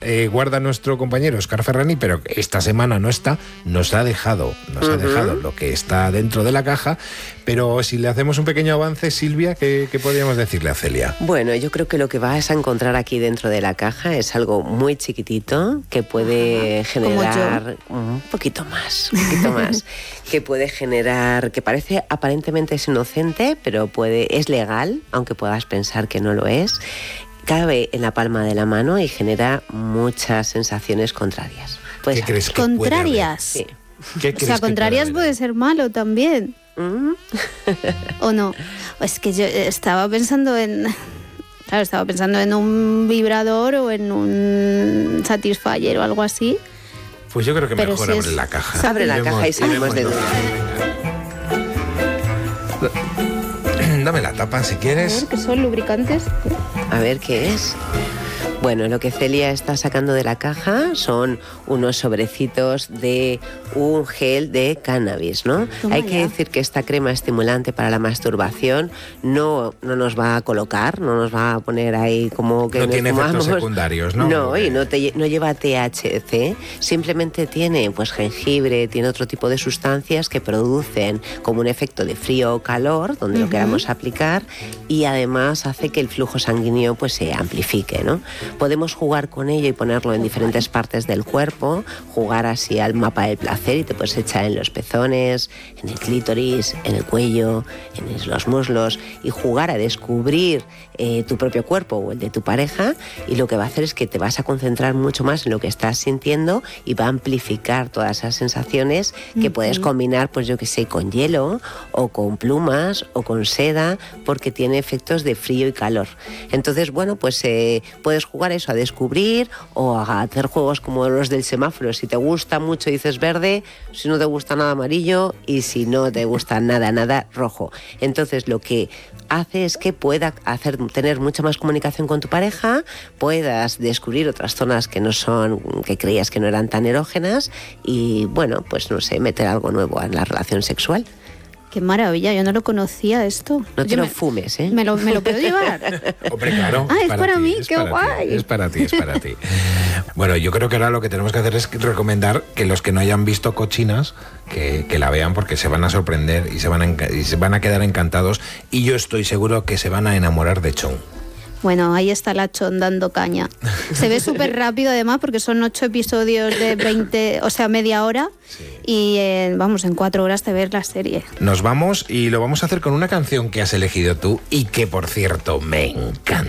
Guarda nuestro compañero Óscar Ferrani, pero esta semana no está, nos ha dejado lo que está dentro de la caja, pero si le hacemos un pequeño avance, Silvia, ¿qué podríamos decirle a Celia? Bueno, yo creo que lo que vas a encontrar aquí dentro de la caja es algo muy chiquitito que puede generar un poquito más, que puede generar, que parece aparentemente es inocente, pero es legal, aunque puedas pensar que no lo es. Cabe en la palma de la mano y genera muchas sensaciones contrarias. Pues, ¿qué crees que ¿contrarias? Sí. ¿Qué crees Contrarias que puede ser malo también. ¿O no? Es que yo estaba pensando en un vibrador o en un Satisfyer o algo así. Pues yo creo que pero mejor si abre la caja. Abre la caja y salimos de duda. Dame la tapa si quieres. A ver, ¿qué son lubricantes? A ver qué es. Bueno, lo que Celia está sacando de la caja son unos sobrecitos de un gel de cannabis, ¿no? Toma Hay que ya. decir que esta crema estimulante para la masturbación no nos va a colocar, no nos va a poner ahí como que No tiene efectos fumamos. secundarios, ¿no? No, y no lleva THC, simplemente tiene pues jengibre, tiene otro tipo de sustancias que producen como un efecto de frío o calor, donde lo queramos aplicar, y además hace que el flujo sanguíneo pues se amplifique, ¿no? Podemos jugar con ello y ponerlo en diferentes partes del cuerpo, jugar así al mapa del placer y te puedes echar en los pezones, en el clítoris, en el cuello, en los muslos y jugar a descubrir tu propio cuerpo o el de tu pareja, y lo que va a hacer es que te vas a concentrar mucho más en lo que estás sintiendo y va a amplificar todas esas sensaciones que puedes combinar, pues yo que sé, con hielo o con plumas o con seda, porque tiene efectos de frío y calor. Entonces, bueno, pues puedes jugar eso, a descubrir o a hacer juegos como los del semáforo. Si te gusta mucho dices verde, si no te gusta nada amarillo y si no te gusta nada rojo. Entonces lo que hace es que pueda tener mucha más comunicación con tu pareja, puedas descubrir otras zonas que creías que no eran tan erógenas y bueno, pues no sé, meter algo nuevo en la relación sexual. Qué maravilla, yo no lo conocía esto. No te lo fumes, ¿eh? ¿Me lo puedo llevar? Hombre, claro. Ah, es para mí, qué guay. Es para ti. Bueno, yo creo que ahora lo que tenemos que hacer es recomendar que los que no hayan visto Cochinas, que la vean, porque se van a sorprender y se van a quedar encantados, y yo estoy seguro que se van a enamorar de Chon. Bueno, ahí está la Chon dando caña. Se ve súper rápido además porque son 8 episodios de 20, o sea, media hora. Sí. Y en 4 horas te ves la serie. Nos vamos y lo vamos a hacer con una canción que has elegido tú y que, por cierto, me encanta.